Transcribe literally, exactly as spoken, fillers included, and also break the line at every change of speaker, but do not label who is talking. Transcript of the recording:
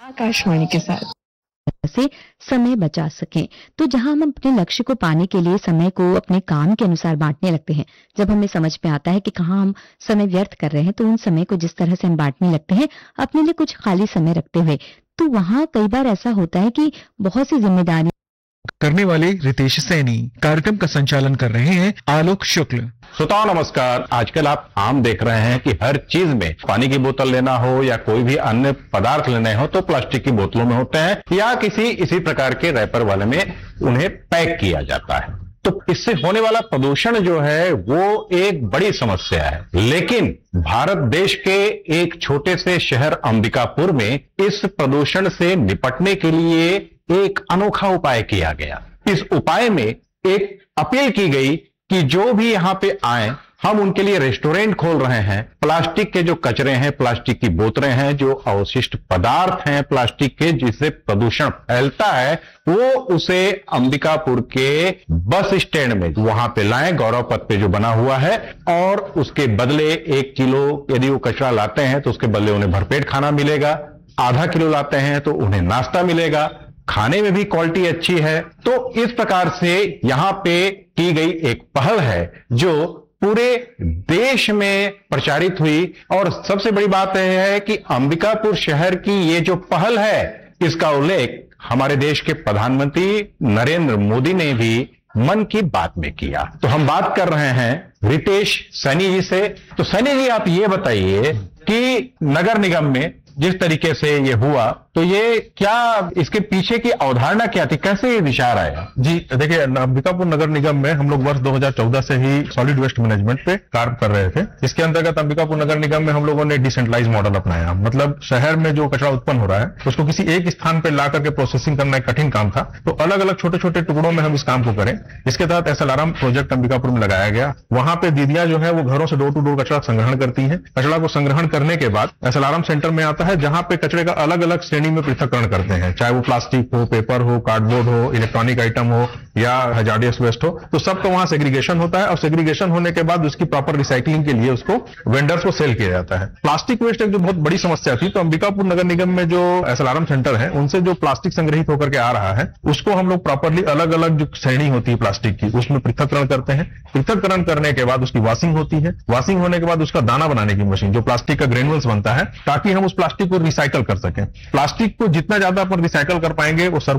आकाशवाणी के साथ
से समय बचा सकें। तो जहां हम अपने लक्ष्य को पाने के लिए समय को अपने काम के अनुसार बांटने लगते हैं, जब हमें समझ में आता है कि कहाँ हम समय व्यर्थ कर रहे हैं, तो उन समय को जिस तरह से हम बांटने लगते हैं अपने लिए कुछ खाली समय रखते हुए, तो वहां कई बार ऐसा होता है कि बहुत सी जिम्मेदारी
करने वाले रितेश सैनी कार्यक्रम का संचालन कर रहे हैं आलोक शुक्ल।
श्रोताओं नमस्कार। आजकल आप आम देख रहे हैं कि हर चीज में पानी की बोतल लेना हो या कोई भी अन्य पदार्थ लेने हो तो प्लास्टिक की बोतलों में होते हैं या किसी इसी प्रकार के रैपर वाले में उन्हें पैक किया जाता है। तो इससे होने वाला प्रदूषण जो है वो एक बड़ी समस्या है, लेकिन भारत देश के एक छोटे से शहर अंबिकापुर में इस प्रदूषण से निपटने के लिए एक अनोखा उपाय किया गया। इस उपाय में एक अपील की गई कि जो भी यहां पे आए, हम उनके लिए रेस्टोरेंट खोल रहे हैं। प्लास्टिक के जो कचरे हैं, प्लास्टिक की बोतलें हैं, जो अवशिष्ट पदार्थ हैं प्लास्टिक के जिससे प्रदूषण फैलता है, वो उसे अंबिकापुर के बस स्टैंड में वहां पे लाएं, गौरव पथ पे जो बना हुआ है, और उसके बदले एक किलो यदि वो कचरा लाते हैं तो उसके बदले उन्हें भरपेट खाना मिलेगा। आधा किलो लाते हैं तो उन्हें नाश्ता मिलेगा। खाने में भी क्वालिटी अच्छी है। तो इस प्रकार से यहां पे की गई एक पहल है जो पूरे देश में प्रचारित हुई, और सबसे बड़ी बात यह है कि अंबिकापुर शहर की ये जो पहल है, इसका उल्लेख हमारे देश के प्रधानमंत्री नरेंद्र मोदी ने भी मन की बात में किया। तो हम बात कर रहे हैं रितेश सैनी जी से। तो सैनी जी, आप ये बताइए कि नगर निगम में जिस तरीके से ये हुआ, तो ये क्या इसके पीछे की अवधारणा क्या थी, कैसे ये विचार आया?
जी देखिए, अंबिकापुर नगर निगम में हम लोग वर्ष दो हज़ार चौदह से ही सॉलिड वेस्ट मैनेजमेंट पे कार्य कर रहे थे। इसके अंतर्गत अंबिकापुर नगर निगम में हम लोगों ने डिसेंट्रलाइज मॉडल अपनाया। मतलब शहर में जो कचरा उत्पन्न हो रहा है उसको किसी एक स्थान पर ला करके प्रोसेसिंग करना एक कठिन काम था, तो अलग अलग छोटे छोटे टुकड़ों में हम इस काम को करें। इसके तहत एसएलआरएम प्रोजेक्ट अंबिकापुर में लगाया गया। वहां पे दीदियां जो है वो घरों से डोर टू डोर कचरा संग्रहण करती है। कचरा को संग्रहण करने के बाद एसएलआरएम सेंटर में आता है, जहां पे कचरे का अलग अलग श्रेणी में पृथककरण करते हैं, चाहे वो प्लास्टिक हो, पेपर हो, कार्डबोर्ड हो, इलेक्ट्रॉनिक आइटम हो या हैजार्डियस वेस्ट हो, तो सबका वहां सेग्रीगेशन होता है। और सेग्रीगेशन होने के बाद उसकी प्रॉपर रिसाइकलिंग के लिए उसको वेंडर्स को सेल किया जाता है। प्लास्टिक वेस्ट एक जो बहुत बड़ी समस्या थी, तो अंबिकापुर नगर निगम में जो एसएलआरएम सेंटर है उनसे जो प्लास्टिक संग्रहित होकर के आ रहा है उसको हम लोग प्रॉपरली अलग अलग जो श्रेणी होती है प्लास्टिक की, उसमें पृथककरण करते हैं। पृथककरण करने के बाद उसकी वॉशिंग होती है। वॉशिंग होने के बाद उसका दाना बनाने की मशीन, जो प्लास्टिक का ग्रेनुअल्स बनता है, ताकि हम उस प्लास्टिक को रिसाइकल कर सकें। प्लास्टिक को जितना ज्यादा अपन रिसाइकल कर पाएंगे वो